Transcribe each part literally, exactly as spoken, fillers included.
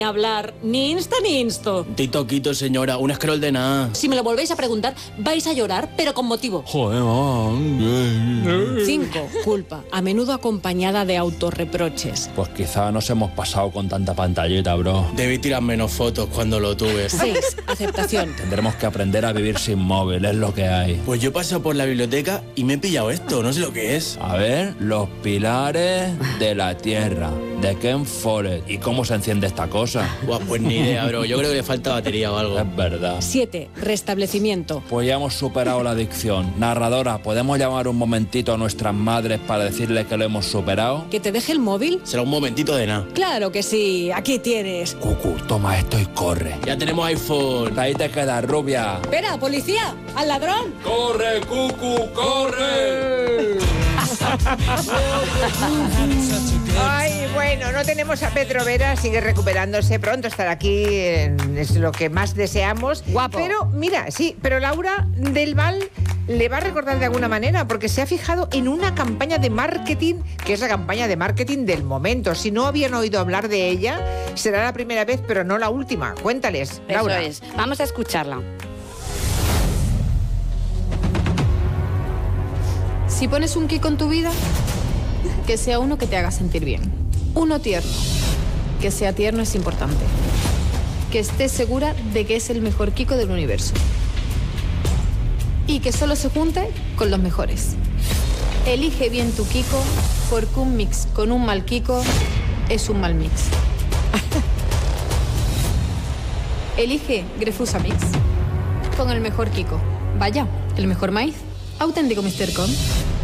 hablar, ni insta ni insto. Titoquito, señora, un scroll de nada. Si me lo volvéis a preguntar, vais a llorar, pero con motivo. Joder, mamá. cinco. Culpa, a menudo acompañada de autorreproches. Pues quizá nos hemos pasado con tanta pantallita, bro. Debí tirar menos fotos cuando lo tuve. seis. Aceptación. Tendremos que aprender a vivir sin móvil, es lo que hay. Pues yo he pasado por la biblioteca y me he pillado esto, no sé lo que es. A ver, los pilares de la Tierra, de Ken Follett. ¿Y cómo se enciende esta cosa? Buah, pues ni idea, bro. Yo creo que le falta batería o algo. Es verdad. siete. Restablecimiento. Pues ya hemos superado la adicción. Narradora, ¿podemos llamar un momentito a nuestras madres para decirles que lo hemos superado? ¿Que te deje el móvil? Será un momentito de nada. Claro que sí, aquí tienes. Cucu, toma esto y corre. Ya tenemos iPhone. Ahí te quedas, rubia. Espera, policía, al ladrón. ¡Corre, Cucu, corre! Ay, bueno, no tenemos a Pedro Vera, sigue recuperándose, pronto estará aquí, eh, es lo que más deseamos. Guapo. Pero, mira, sí, pero Laura del Val le va a recordar de alguna manera, porque se ha fijado en una campaña de marketing, que es la campaña de marketing del momento. Si no habían oído hablar de ella, será la primera vez, pero no la última. Cuéntales, Laura. Eso es, vamos a escucharla. Si pones un Kiko en tu vida, que sea uno que te haga sentir bien. Uno tierno. Que sea tierno es importante. Que estés segura de que es el mejor Kiko del universo. Y que solo se junte con los mejores. Elige bien tu Kiko, porque un mix con un mal Kiko es un mal mix. Elige Grefusa Mix con el mejor Kiko. Vaya, el mejor maíz. Auténtico mister Con.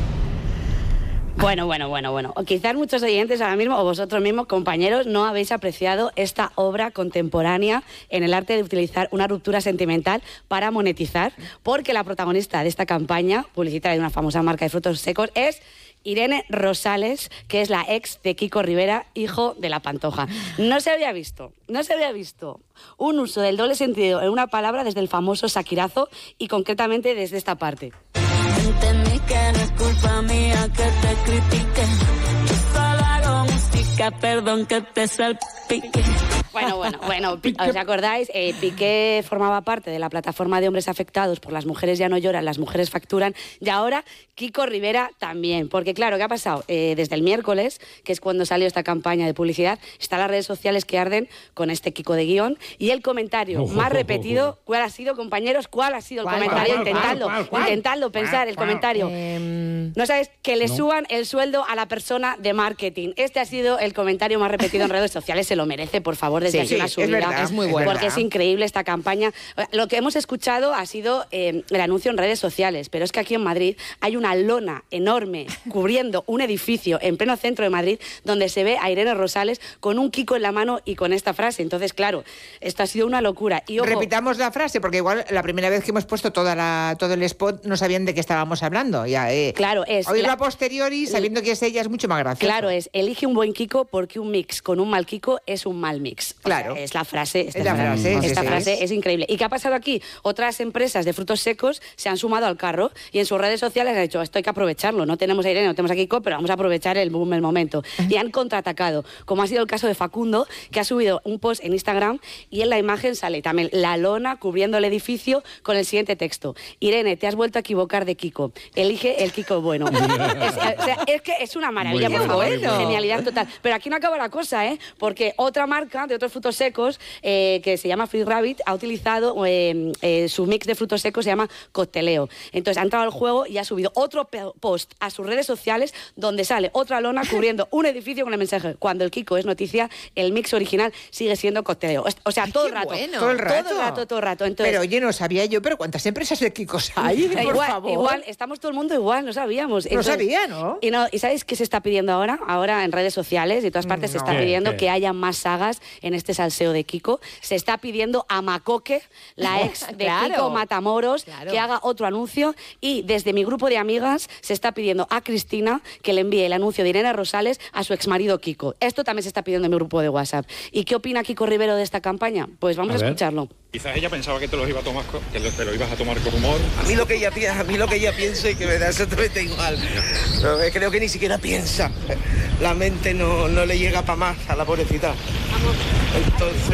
Bueno, bueno, bueno, bueno. O quizás muchos oyentes ahora mismo, o vosotros mismos, compañeros, no habéis apreciado esta obra contemporánea en el arte de utilizar una ruptura sentimental para monetizar, porque la protagonista de esta campaña publicitaria de una famosa marca de frutos secos es Irene Rosales, que es la ex de Kiko Rivera, hijo de la Pantoja. No se había visto, no se había visto un uso del doble sentido en una palabra desde el famoso Shakirazo y concretamente desde esta parte. Entendí que no es culpa mía que te critique. Yo solo hago música, perdón que te salpique. Bueno, bueno, bueno, ¿os acordáis? Eh, Piqué formaba parte de la plataforma de hombres afectados por Las mujeres ya no lloran, las mujeres facturan, y ahora Kiko Rivera también. Porque claro, ¿qué ha pasado? Eh, desde el miércoles, que es cuando salió esta campaña de publicidad, están las redes sociales que arden con este Kiko de guión, y el comentario oh, más oh, repetido, oh, oh. ¿cuál ha sido, compañeros? ¿Cuál ha sido el ¿Cuál, comentario? cuál, intentadlo, cuál, cuál, cuál? intentadlo, pensar, el comentario. Eh, no sabes, que le no. suban el sueldo a la persona de marketing. Este ha sido el comentario más repetido en redes sociales, se lo merece, por favor, desde Sí, aquí sí, una es subida. verdad, Es muy bueno. Porque es increíble esta campaña. Lo que hemos escuchado ha sido eh, el anuncio en redes sociales, pero es que aquí en Madrid hay una lona enorme cubriendo un edificio en pleno centro de Madrid donde se ve a Irene Rosales con un Kiko en la mano y con esta frase. Entonces, claro, esto ha sido una locura. Y, ojo, repitamos la frase, porque igual la primera vez que hemos puesto toda la, todo el spot no sabían de qué estábamos hablando. Ya, eh. Claro, es... Oírlo la, a posteriori, sabiendo que es ella, es mucho más gracioso. Claro, es elige un buen Kiko porque un mix con un mal Kiko es un mal mix. Claro. O sea, es la frase... Esta Es la frase, esta sí, frase sí. es increíble. ¿Y qué ha pasado aquí? Otras empresas de frutos secos se han sumado al carro y en sus redes sociales han dicho, esto hay que aprovecharlo. No tenemos a Irene, no tenemos a Kiko, pero vamos a aprovechar el boom, el momento. Y han contraatacado, como ha sido el caso de Facundo, que ha subido un post en Instagram y en la imagen sale también la lona cubriendo el edificio con el siguiente texto. Irene, te has vuelto a equivocar de Kiko. Elige el Kiko bueno. es, o sea, es que es una maravilla, Muy por favor. bueno. Genialidad total. Pero aquí no acaba la cosa, ¿eh? Porque otra marca de otros frutos secos, eh, que se llama Free Rabbit, ha utilizado eh, eh, su mix de frutos secos, se llama Cocteleo. Entonces ha entrado al juego y ha subido otro post a sus redes sociales donde sale otra lona cubriendo un edificio con el mensaje: cuando el Kiko es noticia, el mix original sigue siendo Cocteleo. O sea, Ay, todo qué el rato. bueno. Todo el rato. Todo el rato, todo el rato. Entonces, pero oye, no sabía yo, pero ¿cuántas empresas de Kikos hay? Por igual, favor. igual, estamos todo el mundo igual, no sabíamos. No Entonces, sabía, ¿no? Y, no, ¿y sabéis qué se está pidiendo ahora? Ahora en redes sociales y todas partes No. se está ¿Qué? pidiendo ¿Qué? que haya más sagas en este salseo de Kiko. Se está pidiendo a Macoque, la ex de Claro. Kiko Matamoros, Claro. que haga otro anuncio. Y desde mi grupo de amigas se está pidiendo a Cristina que le envíe el anuncio de Irene Rosales a su exmarido Kiko. Esto también se está pidiendo en mi grupo de WhatsApp. ¿Y qué opina Kiko Rivero de esta campaña? Pues vamos a, A ver. escucharlo. Quizás ella pensaba que te los iba a tomar, co- que lo- te lo ibas a tomar con humor. A mí lo que ella piensa, a mí lo que ella piense que me da exactamente igual. Pero eh, creo que ni siquiera piensa. La mente no, no le llega para más a la pobrecita. Entonces